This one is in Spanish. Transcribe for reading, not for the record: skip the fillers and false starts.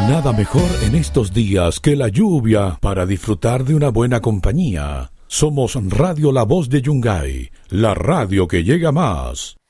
Nada mejor en estos días que la lluvia para disfrutar de una buena compañía. Somos Radio La Voz de Yungay, la radio que llega más.